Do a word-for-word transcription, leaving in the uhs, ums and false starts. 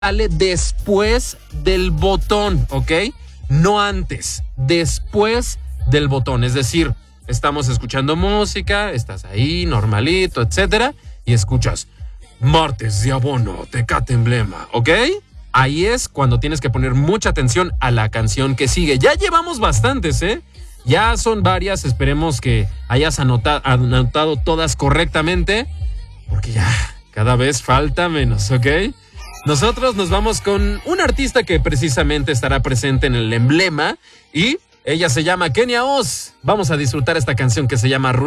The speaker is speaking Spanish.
sale después del botón, ¿ok? No antes, después del botón. Es decir, estamos escuchando música, estás ahí, normalito, etcétera, y escuchas Martes de Abono, Tecate Emblema, ¿ok? Ahí es cuando tienes que poner mucha atención a la canción que sigue. Ya llevamos bastantes, ¿eh? Ya son varias, esperemos que hayas anotado, anotado todas correctamente, porque ya cada vez falta menos, ¿ok? Nosotros nos vamos con un artista que precisamente estará presente en el emblema y ella se llama Kenia Oz. Vamos a disfrutar esta canción que se llama